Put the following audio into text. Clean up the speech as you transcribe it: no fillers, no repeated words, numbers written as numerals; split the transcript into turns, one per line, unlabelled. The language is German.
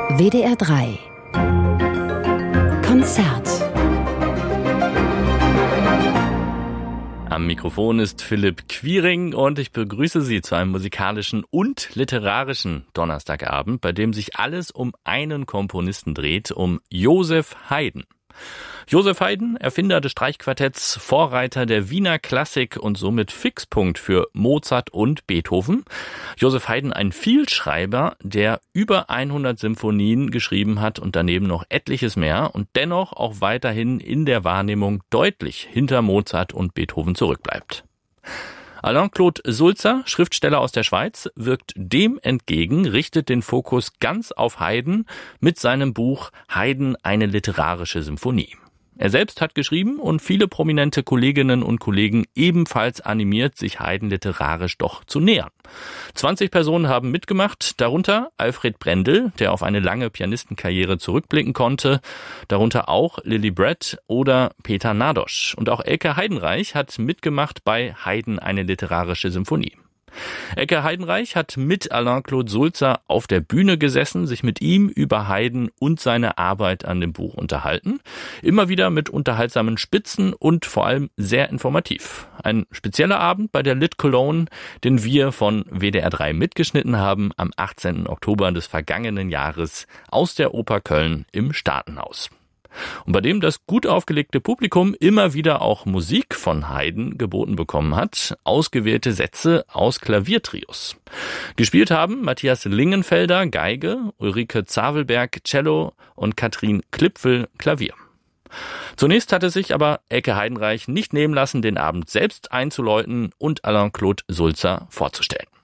WDR 3 Konzert.
Am Mikrofon ist Philipp Quiring und ich begrüße Sie zu einem musikalischen und literarischen Donnerstagabend, bei dem sich alles um einen Komponisten dreht, um Joseph Haydn. Joseph Haydn, Erfinder des Streichquartetts, Vorreiter der Wiener Klassik und somit Fixpunkt für Mozart und Beethoven. Joseph Haydn, ein Vielschreiber, der über 100 Symphonien geschrieben hat und daneben noch etliches mehr und dennoch auch weiterhin in der Wahrnehmung deutlich hinter Mozart und Beethoven zurückbleibt. Alain-Claude Sulzer, Schriftsteller aus der Schweiz, wirkt dem entgegen, richtet den Fokus ganz auf Haydn mit seinem Buch Haydn, eine literarische Symphonie. Er selbst hat geschrieben und viele prominente Kolleginnen und Kollegen ebenfalls animiert, sich Haydn literarisch doch zu nähern. 20 Personen haben mitgemacht, darunter Alfred Brendel, der auf eine lange Pianistenkarriere zurückblicken konnte, darunter auch Lily Brett oder Peter Nadosch. Und auch Elke Heidenreich hat mitgemacht bei Haydn, eine literarische Symphonie. Elke Heidenreich hat mit Alain-Claude Sulzer auf der Bühne gesessen, sich mit ihm über Haydn und seine Arbeit an dem Buch unterhalten. Immer wieder mit unterhaltsamen Spitzen und vor allem sehr informativ. Ein spezieller Abend bei der Lit Cologne, den wir von WDR 3 mitgeschnitten haben am 18. Oktober des vergangenen Jahres aus der Oper Köln im Staatenhaus. Und bei dem das gut aufgelegte Publikum immer wieder auch Musik von Haydn geboten bekommen hat, ausgewählte Sätze aus Klaviertrios. Gespielt haben Matthias Lingenfelder Geige, Ulrike Zavelberg Cello und Katrin Klipfel Klavier. Zunächst hatte sich aber Elke Heidenreich nicht nehmen lassen, den Abend selbst einzuläuten und Alain-Claude Sulzer vorzustellen.